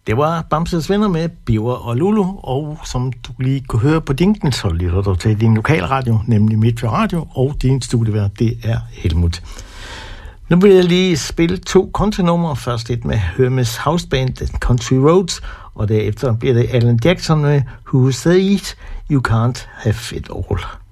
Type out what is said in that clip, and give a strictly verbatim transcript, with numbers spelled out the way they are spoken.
Det var Bamses Venner med Biver og Lulu, og som du lige kunne høre på dinken, så lytter du til din lokalradio, nemlig Midtfyn Radio, og din studievært, det er Helmut. Nu vil jeg lige spille to countrynumre. Først et med Hermes House Band, Country Roads, og derefter bliver det Alan Jackson med Who Said You Can't Have It All.